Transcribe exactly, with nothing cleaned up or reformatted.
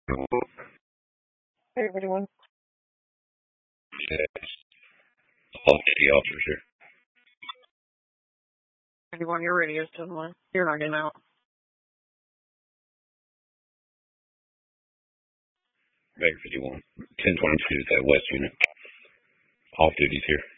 Hey, everyone. Yes. All city officers here. Everyone, your radio's still on. You're not getting out. Baker fifty-one. ten twenty-two is that West unit. Off duty's here.